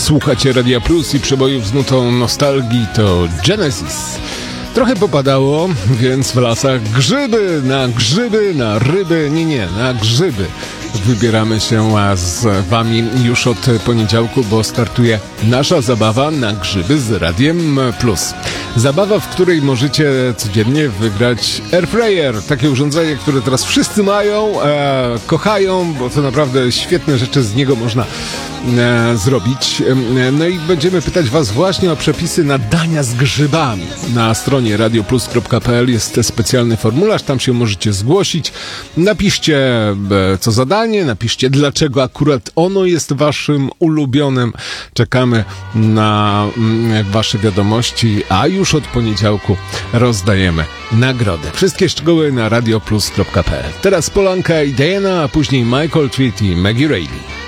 Słuchacie Radia Plus i przebojów z nutą nostalgii to Genesis. Trochę popadało, więc w lasach grzyby, na ryby, na grzyby. Wybieramy się z wami już od poniedziałku, bo startuje nasza zabawa na grzyby z Radiem Plus. Zabawa, w której możecie codziennie wygrać airfryer. Takie urządzenie, które teraz wszyscy mają, kochają, bo to naprawdę świetne rzeczy z niego można zrobić. No i będziemy pytać was właśnie o przepisy na dania z grzybami. Na stronie radioplus.pl jest specjalny formularz, tam się możecie zgłosić. Napiszcie co za danie, napiszcie dlaczego akurat ono jest waszym ulubionym. Czekamy na wasze wiadomości, a już od poniedziałku rozdajemy nagrodę. Wszystkie szczegóły na radioplus.pl. Teraz Polanka i Diana, a później Michael Tweet i Maggie Reilly.